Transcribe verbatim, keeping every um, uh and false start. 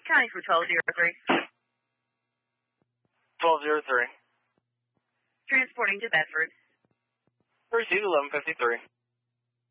County for twelve oh three. twelve oh three. Transporting to Bedford. Received eleven fifty-three.